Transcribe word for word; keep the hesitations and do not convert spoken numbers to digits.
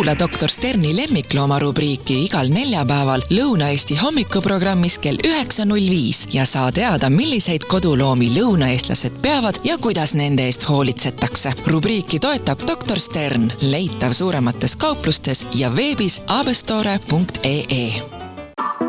kuula doktor Sterni lemmiklooma rubriiki igal neljapäeval Lõuna-Eesti hommikuprogrammis kell üheksa null viis ja saa teada, milliseid koduloomi lõunaeestlased peavad ja kuidas nende eest hoolitsetakse. Rubriiki toetab doktor Stern, leitav suuremates kauplustes ja veebis abestore punkt ee.